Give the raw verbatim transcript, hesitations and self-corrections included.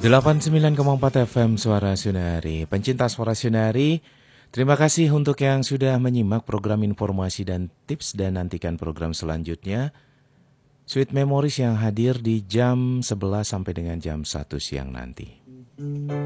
delapan puluh sembilan koma empat F M Suara Sunari. Pencinta Suara Sunari, terima kasih untuk yang sudah menyimak program informasi dan tips dan nantikan program selanjutnya. Sweet Memories yang hadir di jam sebelas sampai dengan jam satu siang nanti.